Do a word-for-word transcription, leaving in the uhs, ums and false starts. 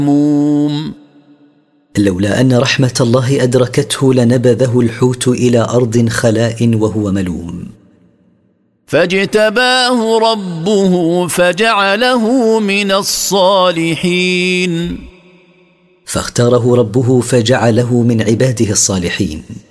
مذموم. لولا أن رحمة الله أدركته لنبذه الحوت إلى أرض خلاء وهو ملوم. فاجتباه ربه فجعله من الصالحين. فاختاره ربه فجعله من عباده الصالحين.